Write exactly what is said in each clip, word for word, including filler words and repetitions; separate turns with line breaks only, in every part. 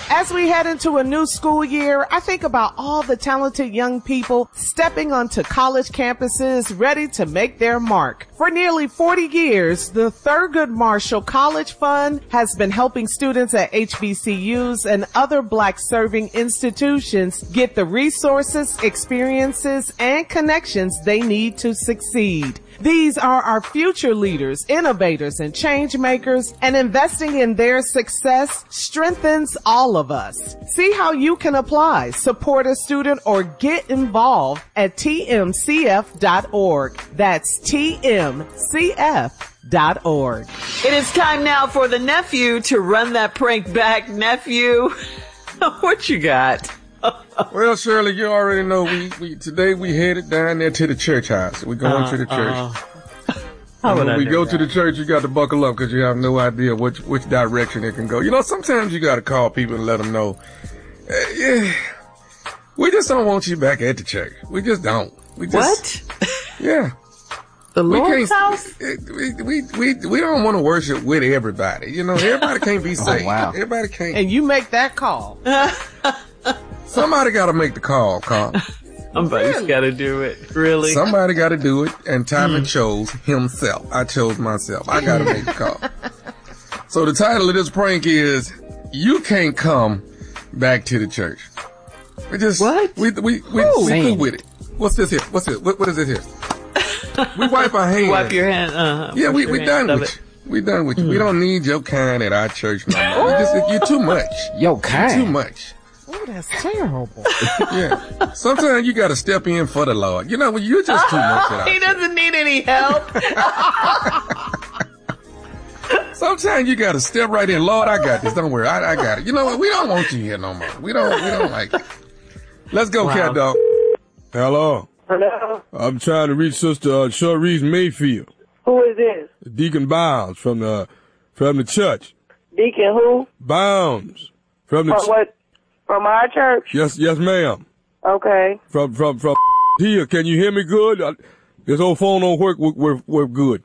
As we head into a new school year, I think about all the talented young people stepping onto college campuses ready to make their mark. For nearly forty years, the Thurgood Marshall College Fund has been helping students at H B C Us and other Black-serving institutions get the resources, experiences, and connections they need to succeed. These are our future leaders, innovators, and change makers, and investing in their success strengthens all of us. See how you can apply, support a student, or get involved at T M C F dot org. That's T M C F dot org.
It is time now for the nephew to run that prank back. Nephew, what you got?
Well, Shirley, you already know we, we today we headed down there to the church house. We're going uh, to the church. Uh, and when we go that? to the church, you got to buckle up because you have no idea which which direction it can go. You know, sometimes you got to call people and let them know. Uh, yeah, we just don't want you back at the church. We just don't. We just,
what?
Yeah.
The Lord's house?
We, we, we, we don't want to worship with everybody. You know, everybody can't be saved. Oh, wow. Everybody can't.
And you make that call.
Somebody got to make the call, Carl.
Somebody's really? got to do it. Really?
Somebody got to do it, and Tommy mm. chose himself. I chose myself. I got to make the call. So the title of this prank is, You Can't Come Back to the Church. We just,
what?
We, we, we, we, we cool with it. What's this here? What's this? What, what is this here? We wipe our hands.
Wipe your hand. Uh,
yeah, we, we done with it. you. We done with you. Mm. We don't need your kind at our church no more. We just, you're too much.
Your kind?
You're too much.
Oh, that's terrible.
Yeah. Sometimes you got to step in for the Lord. You know, you're just too much.
Oh, he doesn't need any help.
Sometimes you got to step right in. Lord, I got this. Don't worry. I, I got it. You know what? We don't want you here no more. We don't, we don't like it. Let's go, wow. Cat Dog.
Hello.
Hello.
I'm trying to reach Sister uh, Sharice Mayfield.
Who is this?
Deacon Bounds from the, from the church.
Deacon who?
Bounds. From the
From what? From our church?
Yes, yes, ma'am.
Okay.
From, from, from here. Can you hear me good? I, this old phone don't work, work, work good.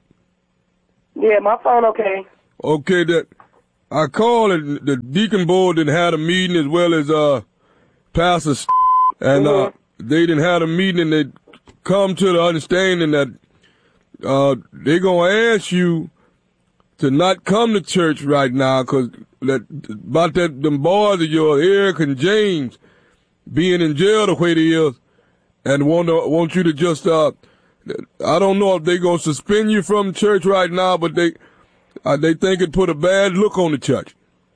Yeah, my phone okay.
Okay, that, I called it, the deacon board didn't have a meeting as well as, uh, Pastor and, mm-hmm. uh, they didn't have a meeting and they come to the understanding that, uh, they gonna ask you to not come to church right now cause that, about that, them boys of yours, Eric and James, being in jail the way they is, and want to, want you to just, uh, I don't know if they gonna suspend you from church right now, but they, uh, they think it put a bad look on the church.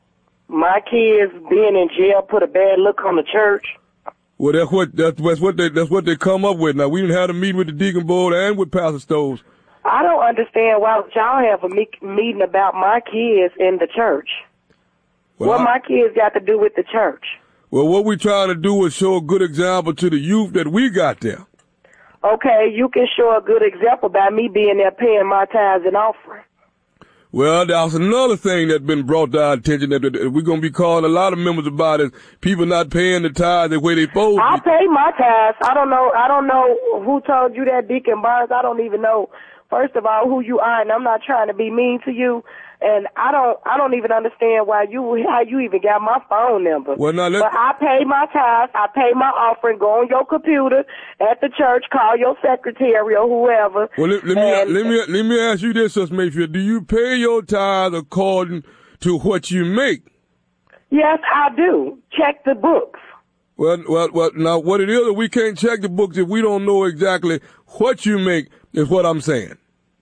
My kids being in jail put a bad look on the church.
Well, that's what, that's, that's what they, that's what they come up with. Now, we didn't have a meeting with the deacon board and with Pastor Stokes.
I don't understand why y'all have a me- meeting about my kids in the church. Well, what I, my kids got to do with the church?
Well, what we trying to do is show a good example to the youth that we got there.
Okay, you can show a good example by me being there paying my tithes and offering.
Well, that's another thing that's been brought to our attention that we're going to be calling a lot of members about is people not paying the tithes the way they supposed to.
I pay my tithes. I don't know. I don't know who told you that, Deacon Barnes. I don't even know, first of all, who you are, and I'm not trying to be mean to you. And I don't, I don't even understand why you, how you even got my phone number.
Well, now let
but I pay my tithes, I pay my offering. Go on your computer at the church, call your secretary or whoever.
Well, let, let me, let me, let me ask you this, Sister Mayfield. Do you pay your tithes according to what you make?
Yes, I do. Check the books.
Well, well, well. Now, what it is, we can't check the books if we don't know exactly what you make. Is what I'm saying.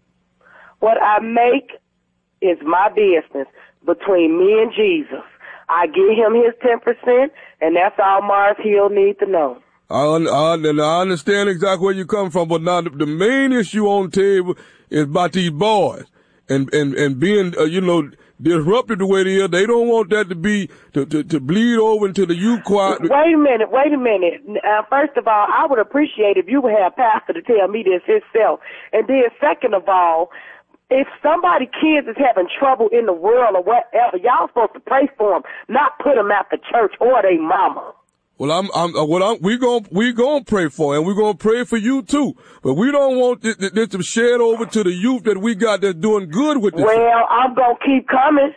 What I make is my business between me and Jesus. I give him his ten percent, and that's all Mars Hill needs to know.
I, I, I understand exactly where you come from, but now the, the main issue on the table is about these boys and, and, and being, uh, you know, disrupted the way they are. They don't want that to be, to, to, to bleed over into the youth choir.
Wait a minute, wait a minute. Uh, first of all, I would appreciate if you would have Pastor to tell me this himself. And then second of all, if somebody kids is having trouble in the world or whatever, y'all supposed to pray for them, not put them at the church or they mama.
Well, I'm, I'm, uh, what I'm, we gon' we gon' pray for, and we gonna pray for you too. But we don't want this, this to shed over to the youth that we got that's doing good with this.
Well, I'm gonna keep coming.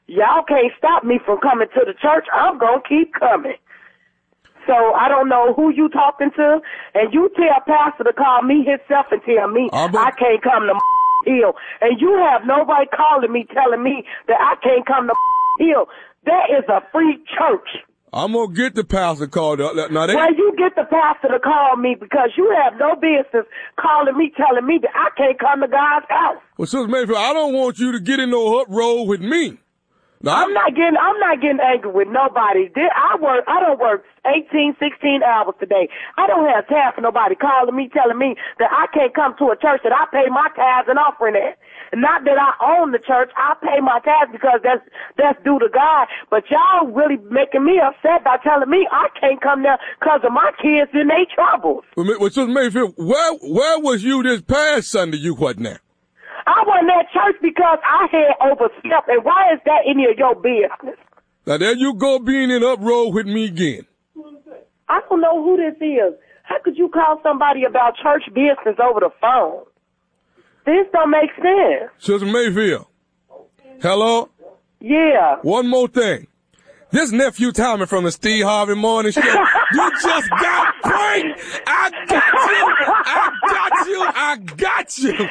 y'all can't stop me from coming to the church. I'm going to keep coming. So I don't know who you talking to, and you tell Pastor to call me himself and tell me uh, I can't come to Hill. And you have nobody calling me telling me that I can't come to Hill. That is a free church.
I'm going to get the pastor called up. Now they...
Well, you get the pastor to call me because you have no business calling me telling me that I can't come to God's house.
Well, Sister Mayfield, I don't want you to get in no uproar with me. Now,
I'm not getting, I'm not getting angry with nobody. I work, I don't work eighteen, sixteen hours today. I don't have time for nobody calling me, telling me that I can't come to a church that I pay my tithes and offering at. Not that I own the church. I pay my tithes because that's, that's due to God. But y'all really making me upset by telling me I can't come there because of my kids in their troubles.
Well, Sister Mayfield, where, where was you this past Sunday? You what now?
I wasn't at church because I had overslept, and why is that any of your business?
Now there you go being in uproar with me again.
I don't know who this is. How could you call somebody about church business over the phone? This don't make sense.
Sister Mayfield. Hello?
Yeah.
One more thing. This nephew Tommy from the Steve Harvey Morning Show, you just got pranked. I got you. I got you. I got you.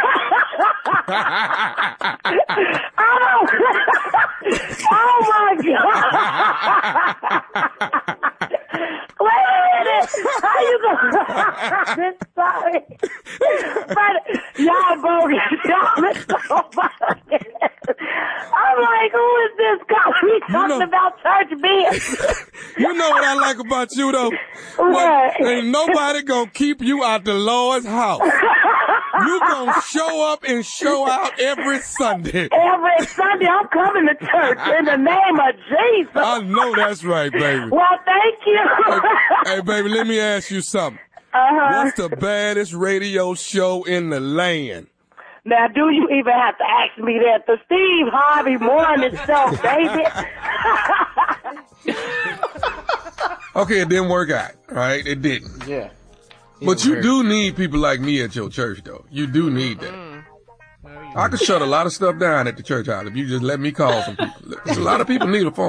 oh, oh my God. Wait a minute. How you going? Sorry. But y'all bogus. Y'all is so bogus. I'm like, who is this guy? We talking you know, about church business.
You know what I like about you, though?
What?
Well, ain't nobody gonna keep you out the Lord's house. You gonna show up and show out every Sunday.
Every Sunday, I'm coming to church in the name of Jesus.
I know that's right, baby.
Well, thank you.
Hey, hey baby, let me ask you something.
Uh-huh.
What's the baddest radio show in the land?
Now, do you even have to ask me that? The Steve Harvey Morning Show, baby.
Okay, it didn't work out, right? It didn't.
Yeah.
But you do need people like me at your church, though. You do need that. Mm. I could shut a lot of stuff down at the church house if you just let me call some people. There's a lot of people need a phone.